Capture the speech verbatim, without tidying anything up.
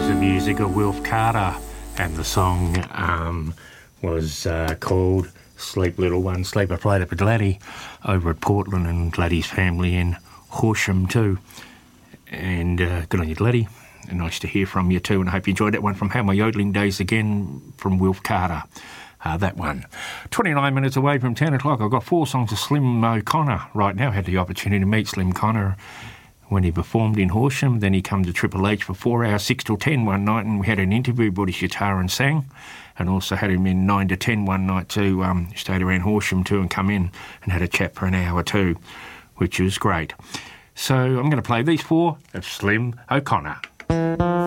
Music of Wilf Carter, and the song um, was uh, called Sleep Little One, Sleep. I played it for Gladdy over at Portland and Gladdy's family in Horsham too. And uh, good on you, Gladdy. And nice to hear from you too, and I hope you enjoyed that one from How My Yodeling Days again from Wilf Carter. Uh, that one. twenty-nine minutes away from ten o'clock. I've got four songs of Slim O'Connor right now. I had the opportunity to meet Slim Connor when he performed in Horsham. Then he came to Triple H for four hours, six till ten one night, and we had an interview, brought his guitar and sang, and also had him in nine to ten one night too. Um, stayed around Horsham too and come in and had a chat for an hour too, which was great. So I'm going to play these four of Slim O'Connor.